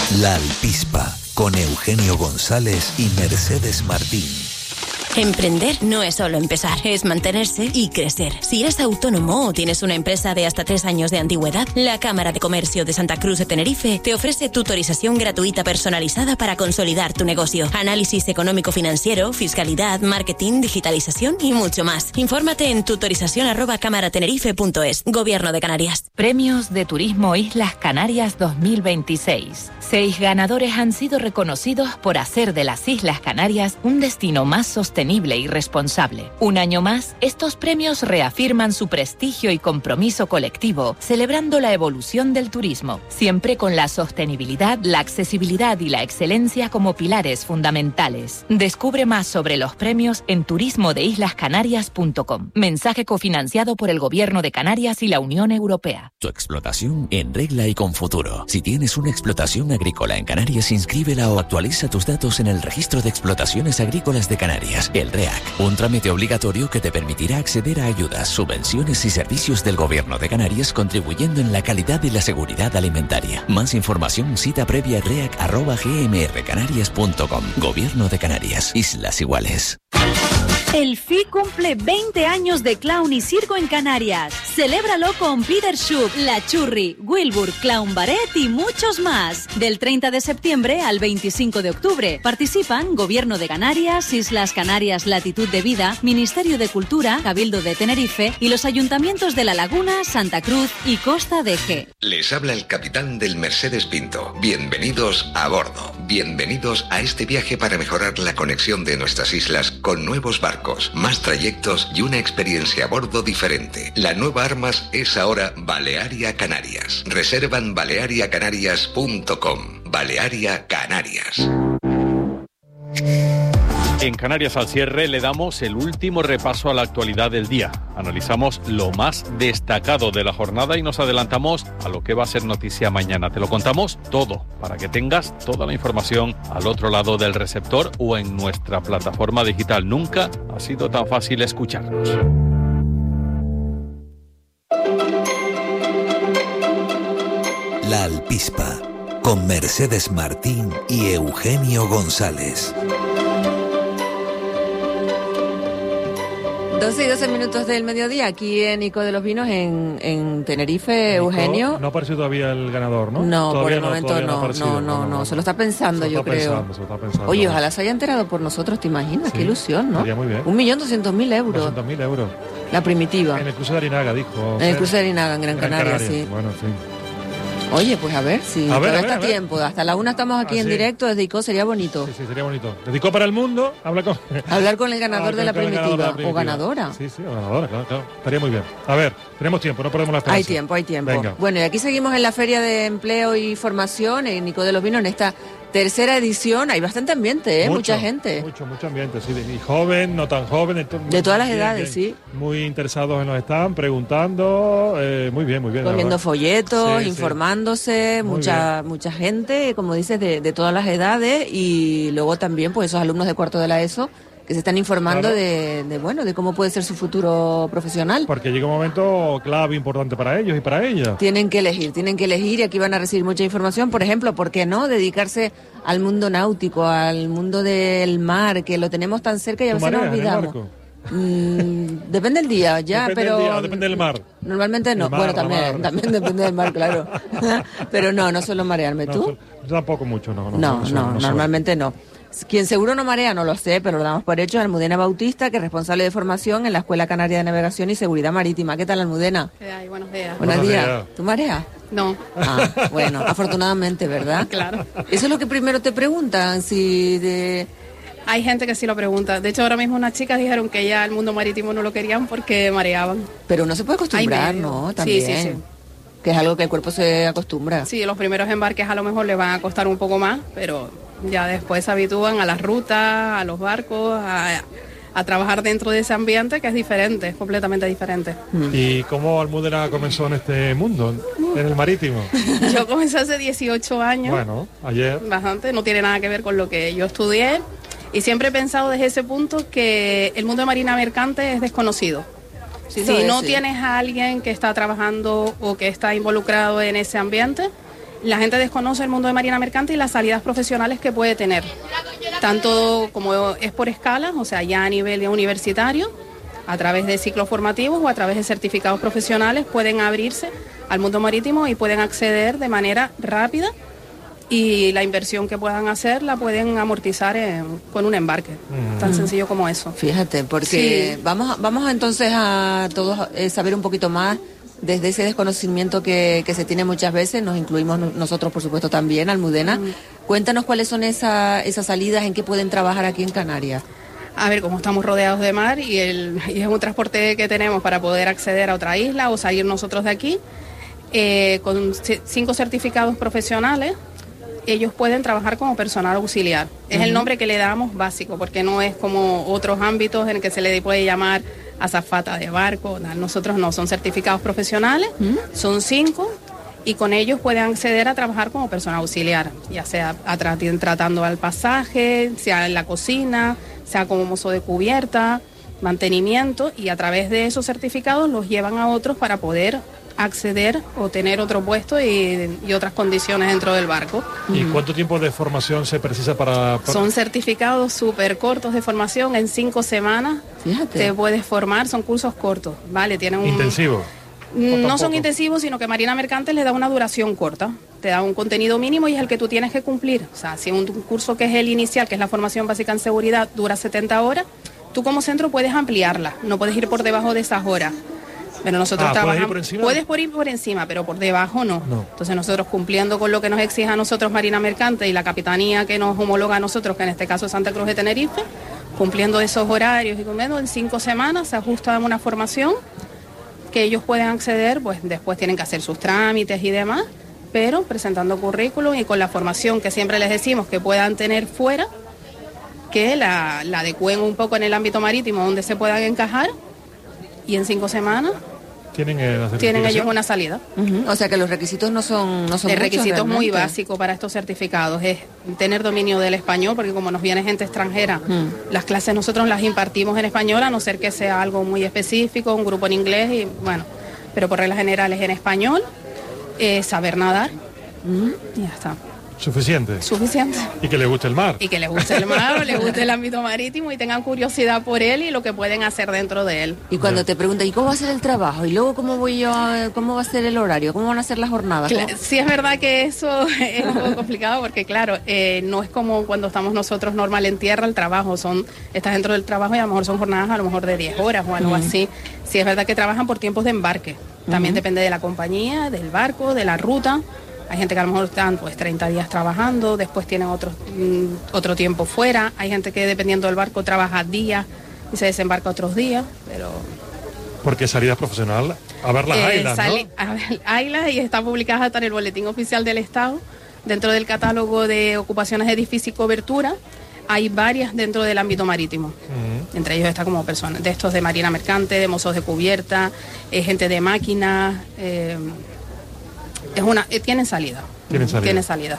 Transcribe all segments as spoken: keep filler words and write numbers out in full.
La Alpispa, con Eugenio González y Mercedes Martín. Emprender no es solo empezar, es mantenerse y crecer. Si eres autónomo o tienes una empresa de hasta tres años de antigüedad, la Cámara de Comercio de Santa Cruz de Tenerife te ofrece tutorización gratuita personalizada para consolidar tu negocio. Análisis económico-financiero, fiscalidad, marketing, digitalización y mucho más. Infórmate en tutorización arroba cámaratenerife punto es. Gobierno de Canarias. Premios de Turismo Islas Canarias dos mil veintiséis. Seis ganadores han sido reconocidos por hacer de las Islas Canarias un destino más sostenible y responsable. Un año más, estos premios reafirman su prestigio y compromiso colectivo, celebrando la evolución del turismo, siempre con la sostenibilidad, la accesibilidad y la excelencia como pilares fundamentales. Descubre más sobre los premios en turismo de islas canarias punto com. Mensaje cofinanciado por el Gobierno de Canarias y la Unión Europea. Tu explotación en regla y con futuro. Si tienes una explotación agrícola en Canarias, inscríbela o actualiza tus datos en el Registro de Explotaciones Agrícolas de Canarias. El R E A C, un trámite obligatorio que te permitirá acceder a ayudas, subvenciones y servicios del Gobierno de Canarias, contribuyendo en la calidad y la seguridad alimentaria. Más información, cita previa reac arroba gmrcanarias punto com. Gobierno de Canarias, Islas Iguales. El F I cumple veinte años de clown y circo en Canarias. Celébralo con Peter Schupp, La Churri, Wilbur, Clown Barret y muchos más. Del treinta de septiembre al veinticinco de octubre. Participan Gobierno de Canarias, Islas Canarias Latitud de Vida, Ministerio de Cultura, Cabildo de Tenerife y los ayuntamientos de La Laguna, Santa Cruz y Costa de G. Les habla el capitán del Mercedes Pinto. Bienvenidos a bordo. Bienvenidos a este viaje para mejorar la conexión de nuestras islas con nuevos barcos, más trayectos y una experiencia a bordo diferente. La nueva Armas es ahora Balearia Canarias. Reserva en balearia canarias punto com. Balearia Canarias. En Canarias al cierre le damos el último repaso a la actualidad del día. Analizamos lo más destacado de la jornada y nos adelantamos a lo que va a ser noticia mañana. Te lo contamos todo para que tengas toda la información al otro lado del receptor o en nuestra plataforma digital. Nunca ha sido tan fácil escucharnos. La Alpispa, con Mercedes Martín y Eugenio González. doce y doce minutos del mediodía, aquí en Ico de los Vinos, en, en Tenerife, Nico, Eugenio. No ha aparecido todavía el ganador, ¿no? No, todavía por el no, momento no, no, no, no, no, se lo está pensando, se lo yo está creo. Pensando, se lo está pensando. Oye, ojalá se haya enterado por nosotros, ¿te imaginas? Sí, qué ilusión, ¿no? Sería muy bien. Un millón doscientos mil euros. Doscientos mil euros. La primitiva. En el cruce de Arinaga, dijo. En el cruce de Arinaga, en Gran, Gran Canaria, Canaria, sí. Bueno, sí. Oye, pues a ver, si a ver, todavía a ver, está a ver. tiempo, hasta la una estamos aquí ah, en sí. directo, desde Ico sería bonito. Sí, sí, sería bonito. Desde Ico para el mundo, habla con... Hablar con el ganador, de la, con el primitiva, ganador de la primitiva, o ganadora. Sí, sí, o ganadora, claro, claro. Estaría muy bien. A ver, tenemos tiempo, no perdemos la esperanza. Hay tiempo, hay tiempo. Venga. Bueno, y aquí seguimos en la Feria de Empleo y Formación, en Ico de los Vinos, en esta tercera edición. Hay bastante ambiente, ¿eh? Mucho, Mucha gente. Mucho, mucho ambiente, sí. Y joven, no tan joven. De, de todas las bien, edades, bien, sí. Muy interesados en los están, preguntando. Eh, muy bien, muy bien. Cogiendo folletos, sí, informándose, sí. mucha mucha gente, como dices, de, de todas las edades. Y luego también, pues, esos alumnos de cuarto de la ESO que se están informando claro. de, de, bueno, de cómo puede ser su futuro profesional. Porque llega un momento clave, importante para ellos y para ellas. Tienen que elegir, tienen que elegir y aquí van a recibir mucha información. Por ejemplo, ¿por qué no dedicarse al mundo náutico, al mundo del mar, que lo tenemos tan cerca y a veces nos olvidamos? Mm, depende del día, ya, depende pero... Del día, depende del mar. Normalmente no, mar, bueno, también, mar. también depende del mar, claro. Pero no, no suelo marearme. No, ¿Tú? Yo tampoco mucho, no. No, no, no, no, no normalmente no. Quien seguro no marea, no lo sé, pero lo damos por hecho, es Almudena Bautista, que es responsable de formación en la Escuela Canaria de Navegación y Seguridad Marítima. ¿Qué tal, Almudena? ¿Qué hay? Buenos días. Buenos, Buenos días. días. ¿Tú mareas? No. Ah, bueno, afortunadamente, ¿verdad? Claro. Eso es lo que primero te preguntan, si de... Hay gente que sí lo pregunta. De hecho, ahora mismo unas chicas dijeron que ya el mundo marítimo no lo querían porque mareaban. Pero uno se puede acostumbrar, ¿no? También. Sí, sí, sí. Que es algo que el cuerpo se acostumbra. Sí, los primeros embarques a lo mejor les van a costar un poco más, pero ya después se habitúan a las rutas, a los barcos, a, a trabajar dentro de ese ambiente que es diferente, es completamente diferente. ¿Y cómo Almudena comenzó en este mundo, en el marítimo? Yo comencé hace dieciocho años. Bueno, ayer. Bastante, no tiene nada que ver con lo que yo estudié. Y siempre he pensado desde ese punto que el mundo de marina mercante es desconocido. Sí, si no, no tienes a alguien que está trabajando o que está involucrado en ese ambiente, La gente desconoce el mundo de marina mercante y las salidas profesionales que puede tener, tanto como es por escalas, o sea, ya a nivel universitario, a través de ciclos formativos o a través de certificados profesionales pueden abrirse al mundo marítimo y pueden acceder de manera rápida y la inversión que puedan hacer la pueden amortizar en, con un embarque, mm. tan sencillo como eso. Fíjate, porque sí. vamos, vamos entonces a todos eh, saber un poquito más desde ese desconocimiento que, que se tiene muchas veces, nos incluimos nosotros por supuesto también, Almudena. Mm. Cuéntanos cuáles son esa, esas salidas, en qué pueden trabajar aquí en Canarias. A ver, como estamos rodeados de mar y, el, y es un transporte que tenemos para poder acceder a otra isla o salir nosotros de aquí, eh, con cinco certificados profesionales, ellos pueden trabajar como personal auxiliar. Es uh-huh. el nombre que le damos básico, porque no es como otros ámbitos en el que se le puede llamar azafata de barco. Nosotros no, son certificados profesionales, uh-huh. son cinco, y con ellos pueden acceder a trabajar como personal auxiliar, ya sea a tra- tratando al pasaje, sea en la cocina, sea como mozo de cubierta, mantenimiento, y a través de esos certificados los llevan a otros para poder acceder o tener otro puesto y, y otras condiciones dentro del barco. ¿Y cuánto tiempo de formación se precisa para...? para... Son certificados súper cortos de formación, en cinco semanas. Fíjate. Te puedes formar, son cursos cortos, ¿vale? Tienen un... ¿Intensivos? No son intensivos, sino que Marina Mercante les da una duración corta, te da un contenido mínimo y es el que tú tienes que cumplir. O sea, si un curso que es el inicial, que es la formación básica en seguridad, dura setenta horas, tú como centro puedes ampliarla, no puedes ir por debajo de esas horas. Pero nosotros ah, trabajamos... ¿Puedes ir por encima? Puedes por ir por encima, pero por debajo no. no. Entonces nosotros, cumpliendo con lo que nos exige a nosotros Marina Mercante y la capitanía que nos homologa a nosotros, que en este caso es Santa Cruz de Tenerife, cumpliendo esos horarios y cumpliendo en cinco semanas se ajusta a una formación que ellos pueden acceder, pues después tienen que hacer sus trámites y demás, pero presentando currículum y con la formación que siempre les decimos que puedan tener fuera, que la, la adecúen un poco en el ámbito marítimo donde se puedan encajar, y en cinco semanas tienen, eh, tienen ellos una salida. Uh-huh. O sea que los requisitos no son no son el muchos, requisito realmente. Muy básico para estos certificados es tener dominio del español, porque como nos viene gente extranjera, uh-huh. las clases nosotros las impartimos en español, a no ser que sea algo muy específico, un grupo en inglés, y bueno, pero por reglas generales en español, eh, saber nadar, uh-huh. y ya está. Suficiente. Suficiente. Y que les guste el mar. Y que les guste el mar, o les guste el ámbito marítimo y tengan curiosidad por él y lo que pueden hacer dentro de él. Y cuando te preguntan, ¿y cómo va a ser el trabajo? Y luego, ¿cómo voy yo a, cómo va a ser el horario? ¿Cómo van a ser las jornadas? Claro, sí es verdad que eso es un poco complicado porque, claro, eh, no es como cuando estamos nosotros normal en tierra, el trabajo, son estás dentro del trabajo y a lo mejor son jornadas a lo mejor de diez horas o algo uh-huh. así. Sí es verdad que trabajan por tiempos de embarque. También uh-huh. depende de la compañía, del barco, de la ruta. Hay gente que a lo mejor están pues treinta días trabajando, después tienen otro, mm, otro tiempo fuera. Hay gente que dependiendo del barco trabaja días y se desembarca otros días, pero... Porque salidas profesional, a ver las eh, ailas, sali- ¿no? A ver, ailas, y están publicadas hasta en el Boletín Oficial del Estado, dentro del catálogo de ocupaciones de edificio y cobertura. Hay varias dentro del ámbito marítimo. Uh-huh. Entre ellos está como personas, de estos de marina mercante, de mozos de cubierta, eh, gente de máquinas... Eh, Es una, eh, tienen salida. Tienen salida. Tienen salida.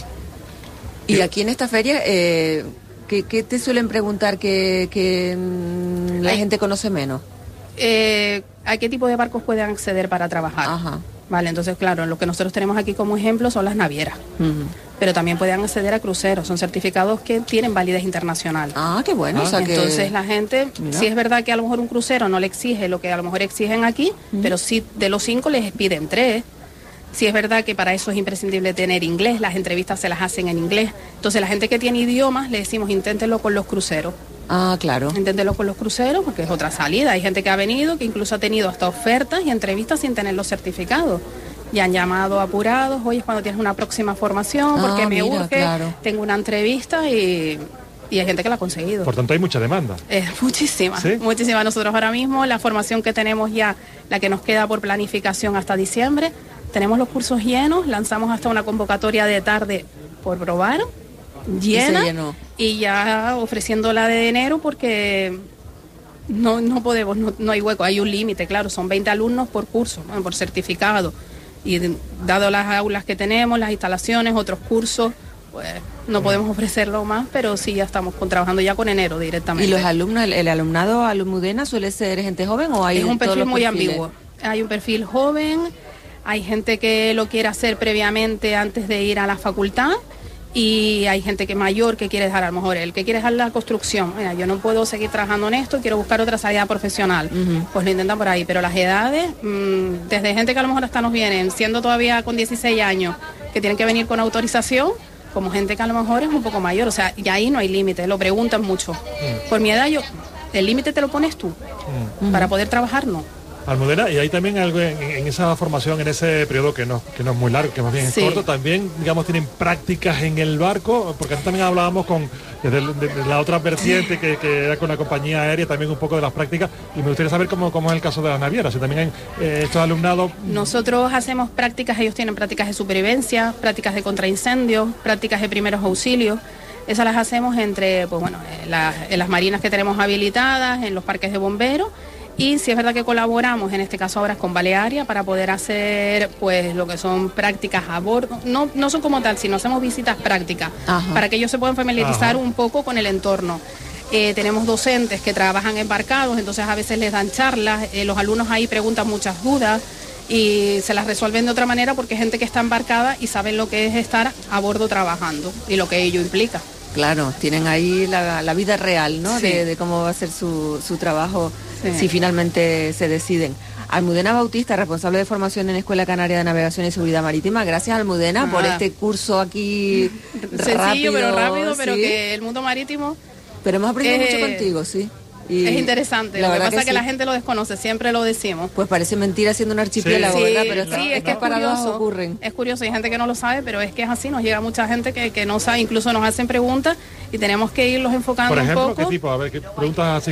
Y aquí en esta feria, eh, ¿qué, ¿qué te suelen preguntar que, que mmm, la Ay, gente conoce menos? Eh, ¿A qué tipo de barcos pueden acceder para trabajar? Ajá. Vale, entonces claro, lo que nosotros tenemos aquí como ejemplo son las navieras. Uh-huh. Pero también pueden acceder a cruceros, son certificados que tienen validez internacional. Ah, qué bueno. Ah, o sea entonces que... la gente, Mira. sí es verdad que a lo mejor un crucero no le exige lo que a lo mejor exigen aquí, uh-huh. pero sí de los cinco les piden tres. Sí es verdad que para eso es imprescindible tener inglés, las entrevistas se las hacen en inglés. Entonces la gente que tiene idiomas le decimos inténtenlo con los cruceros. Ah, claro. Inténtenlo con los cruceros porque es otra salida. Hay gente que ha venido, que incluso ha tenido hasta ofertas y entrevistas sin tener los certificados. Y han llamado apurados, oye, es cuando tienes una próxima formación, porque ah, me mira, urge, claro. tengo una entrevista y... Y hay gente que la ha conseguido. Por tanto, hay mucha demanda. Eh, muchísima, ¿Sí? muchísima. Nosotros ahora mismo, la formación que tenemos ya, la que nos queda por planificación hasta diciembre, tenemos los cursos llenos, lanzamos hasta una convocatoria de tarde por probar, llena, y, y ya ofreciéndola de enero porque no, no podemos, no, no hay hueco, hay un límite, claro, son veinte alumnos por curso, bueno, por certificado. Y dado las aulas que tenemos, las instalaciones, otros cursos, pues no podemos ofrecerlo más, pero sí ya estamos con, trabajando ya con enero directamente. ¿Y los alumnos, el, el alumnado Almudena suele ser gente joven o hay es un perfil muy perfiles? ambiguo? Hay un perfil joven, hay gente que lo quiere hacer previamente antes de ir a la facultad, y hay gente que mayor que quiere dejar, a lo mejor el que quiere dejar la construcción, mira, yo no puedo seguir trabajando en esto, quiero buscar otra salida profesional, uh-huh. pues lo intentan por ahí, pero las edades, mmm, desde gente que a lo mejor hasta nos vienen, siendo todavía con dieciséis años, que tienen que venir con autorización, como gente que a lo mejor es un poco mayor, o sea, y ahí no hay límite, lo preguntan mucho. Uh-huh. Por mi edad, yo, el límite te lo pones tú, uh-huh. para poder trabajar, no. Almudena, y hay también algo en, en esa formación, en ese periodo que no, que no es muy largo, que más bien es sí. corto, también, digamos, tienen prácticas en el barco, porque antes también hablábamos con de, de, de la otra vertiente que, que era con la compañía aérea, también un poco de las prácticas, y me gustaría saber cómo, cómo es el caso de las navieras, si también hay eh, estos alumnados... Nosotros hacemos prácticas, ellos tienen prácticas de supervivencia, prácticas de contraincendios, prácticas de primeros auxilios. Esas las hacemos entre, pues bueno, en, la, en las marinas que tenemos habilitadas, en los parques de bomberos. Y sí es verdad que colaboramos, en este caso ahora con Balearia, para poder hacer pues lo que son prácticas a bordo. No, no son como tal, sino hacemos visitas prácticas, Ajá. para que ellos se puedan familiarizar Ajá. un poco con el entorno. Eh, tenemos docentes que trabajan embarcados, entonces a veces les dan charlas, eh, los alumnos ahí preguntan muchas dudas y se las resuelven de otra manera porque hay gente que está embarcada y saben lo que es estar a bordo trabajando y lo que ello implica. Claro, tienen ahí la, la vida real, ¿no? Sí. De, de cómo va a ser su, su trabajo sí. si finalmente se deciden. Almudena Bautista, responsable de formación en Escuela Canaria de Navegación y Seguridad Marítima. Gracias, Almudena, ah. por este curso aquí sencillo, rápido, pero rápido, ¿sí? pero que el mundo marítimo... Pero hemos aprendido eh, mucho contigo, sí. Y es interesante, lo que pasa es que, que sí. la gente lo desconoce, siempre lo decimos. Pues parece mentira siendo un archipiélago, sí, ¿verdad? Pero sí, sí, es que es curioso, ocurren. Es curioso, hay gente que no lo sabe, pero es que es así, nos llega mucha gente que, que no sabe, incluso nos hacen preguntas y tenemos que irlos enfocando Por ejemplo, un poco. ¿qué tipo? A ver, ¿qué preguntas así